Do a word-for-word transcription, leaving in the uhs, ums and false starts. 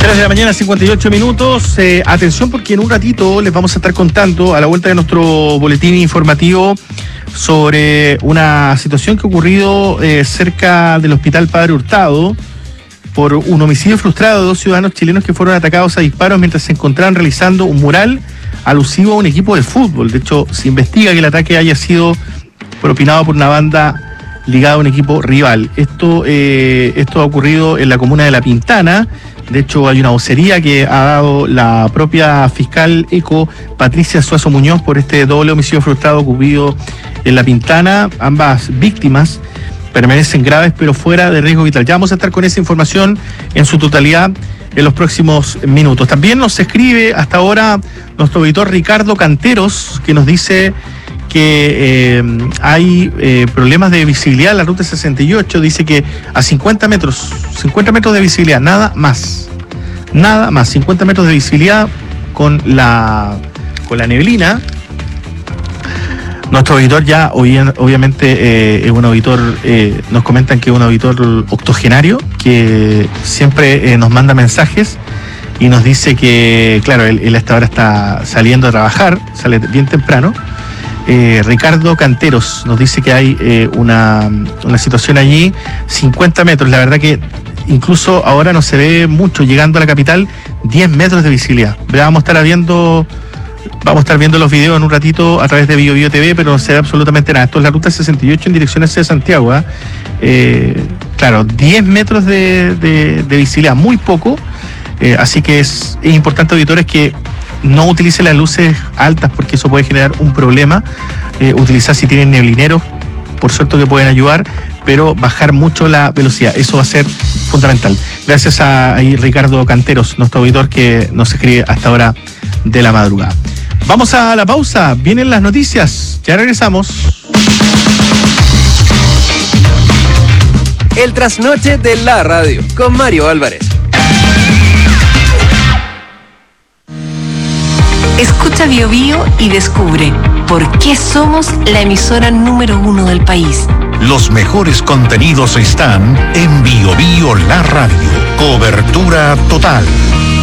tres de la mañana, cincuenta y ocho minutos. Eh, atención, porque en un ratito les vamos a estar contando, a la vuelta de nuestro boletín informativo, sobre una situación que ha ocurrido eh, cerca del Hospital Padre Hurtado por un homicidio frustrado de dos ciudadanos chilenos que fueron atacados a disparos mientras se encontraban realizando un mural alusivo a un equipo de fútbol. De hecho, se investiga que el ataque haya sido propinado por una banda ligada a un equipo rival. Esto, eh, esto ha ocurrido en la comuna de La Pintana. De hecho, hay una vocería que ha dado la propia fiscal ECO, Patricia Suazo Muñoz, por este doble homicidio frustrado ocurrido en La Pintana. Ambas víctimas permanecen graves, pero fuera de riesgo vital. Ya vamos a estar con esa información en su totalidad en los próximos minutos. También nos escribe hasta ahora nuestro auditor Ricardo Canteros, que nos dice que eh, hay eh, problemas de visibilidad en la ruta sesenta y ocho. Dice que a cincuenta metros, cincuenta metros de visibilidad, nada más, nada más, cincuenta metros de visibilidad con la, con la neblina. Nuestro auditor ya, obviamente, eh, es un auditor, eh, nos comentan que es un auditor octogenario, que siempre eh, nos manda mensajes y nos dice que, claro, él, él hasta ahora está saliendo a trabajar, sale bien temprano. Eh, Ricardo Canteros nos dice que hay eh, una, una situación allí, cincuenta metros, la verdad que incluso ahora no se ve mucho, llegando a la capital, diez metros de visibilidad. Vamos a estar viendo, vamos a estar viendo los videos en un ratito a través de Bio Bio T V, pero no se ve absolutamente nada. Esto es la ruta sesenta y ocho en dirección hacia Santiago, ¿eh? Eh, claro, diez metros de, de, de visibilidad, muy poco, eh, así que es, es importante, auditores, que no utilice las luces altas, porque eso puede generar un problema. Eh, utilizar, si tienen neblineros, por suerte que pueden ayudar, pero bajar mucho la velocidad, eso va a ser fundamental. Gracias a, a Ricardo Canteros, nuestro auditor, que nos escribe hasta hora de la madrugada. Vamos a la pausa, vienen las noticias, ya regresamos. El trasnoche de la radio, con Mario Álvarez. Escucha Bio Bio y descubre por qué somos la emisora número uno del país. Los mejores contenidos están en Bio Bio La Radio. Cobertura total.